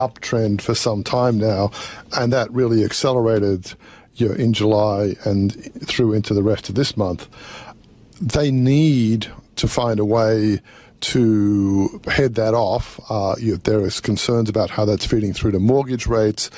uptrend for some time now, and that really accelerated in July and through into the rest of this month. They need to find a way to head that off. There is concerns about how that's feeding through to mortgage rates.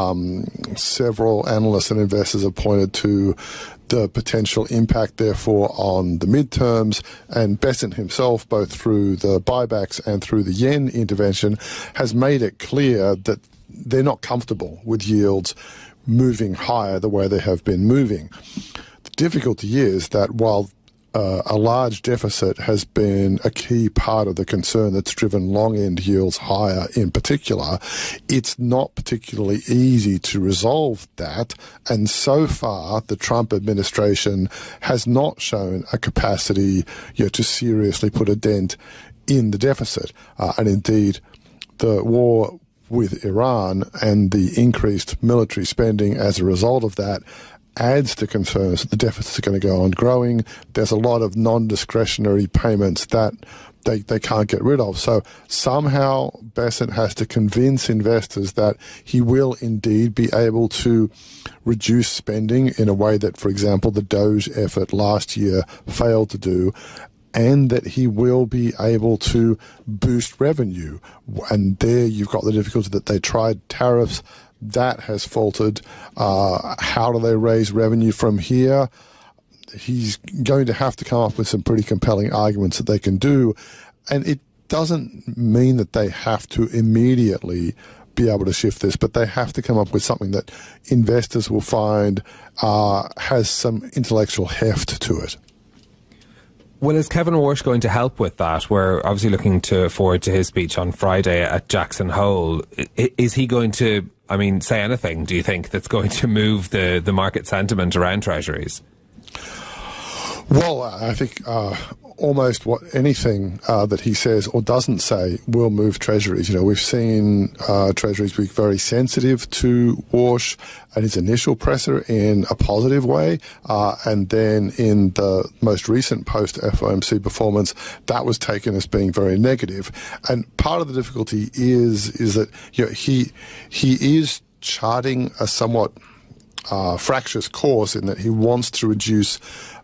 Several analysts and investors have pointed to the potential impact, therefore, on the midterms. And Bessent himself, both through the buybacks and through the yen intervention, has made it clear that they're not comfortable with yields moving higher the way they have been moving. The difficulty is that while a large deficit has been a key part of the concern that's driven long-end yields higher in particular, it's not particularly easy to resolve that. And so far, the Trump administration has not shown a capacity to seriously put a dent in the deficit. And indeed, the war with Iran and the increased military spending as a result of that adds to concerns that the deficits are going to go on growing. There's a lot of non-discretionary payments that they can't get rid of. So somehow Bessent has to convince investors that he will indeed be able to reduce spending in a way that, for example, the DOGE effort last year failed to do, and that he will be able to boost revenue. And there you've got the difficulty that they tried tariffs. That has faltered. How do they raise revenue from here? He's going to have to come up with some pretty compelling arguments that they can do. And it doesn't mean that they have to immediately be able to shift this, but they have to come up with something that investors will find has some intellectual heft to it. Well, is Kevin Warsh going to help with that? We're obviously looking forward to his speech on Friday at Jackson Hole. Is he going to, say anything, do you think, that's going to move the market sentiment around treasuries? Well, I think almost anything that he says or doesn't say will move treasuries. We've seen treasuries be very sensitive to Warsh and his initial presser in a positive way, and then in the most recent post-FOMC performance, that was taken as being very negative. And part of the difficulty is that he is charting a somewhat fractious course in that he wants to reduce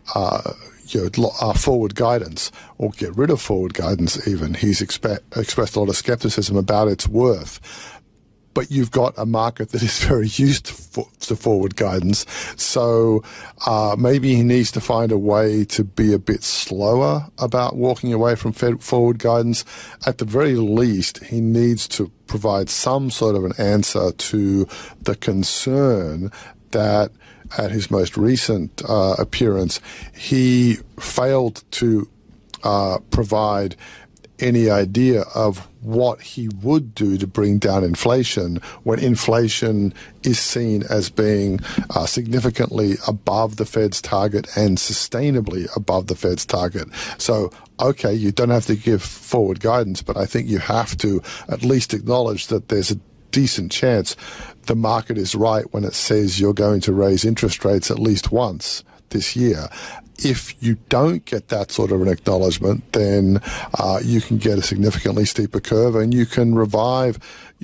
forward guidance, or get rid of forward guidance even. He's expressed a lot of skepticism about its worth. But you've got a market that is very used to forward guidance. So maybe he needs to find a way to be a bit slower about walking away from forward guidance. At the very least, he needs to provide some sort of an answer to the concern that at his most recent appearance, he failed to provide any idea of what he would do to bring down inflation when inflation is seen as being significantly above the Fed's target and sustainably above the Fed's target. So, okay, you don't have to give forward guidance, but I think you have to at least acknowledge that there's a decent chance the market is right when it says you're going to raise interest rates at least once this year. If you don't get that sort of an acknowledgement, then you can get a significantly steeper curve, and you can revive,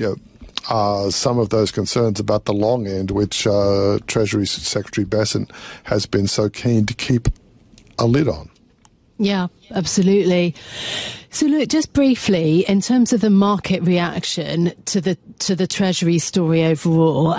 some of those concerns about the long end, which Treasury Secretary Bessent has been so keen to keep a lid on. Yeah, absolutely. So look, just briefly, in terms of the market reaction to the Treasury story overall,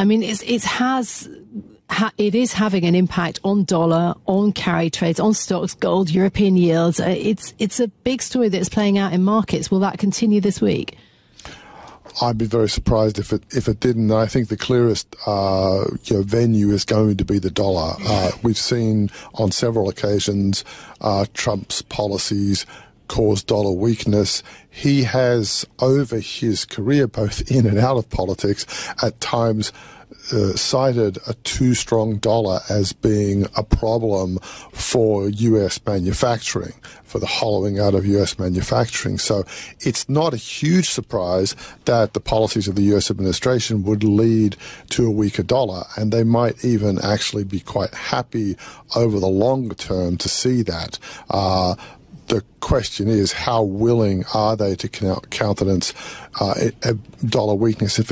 it is having an impact on dollar, on carry trades, on stocks, gold, European yields. It's a big story that's playing out in markets. Will that continue this week? I'd be very surprised if it didn't. I think the clearest venue is going to be the dollar. We've seen on several occasions Trump's policies cause dollar weakness. He has, over his career, both in and out of politics, at times cited a too strong dollar as being a problem for U.S. manufacturing, for the hollowing out of U.S. manufacturing. So it's not a huge surprise that the policies of the U.S. administration would lead to a weaker dollar, and they might even actually be quite happy over the longer term to see that. the question is, how willing are they to countenance a dollar weakness if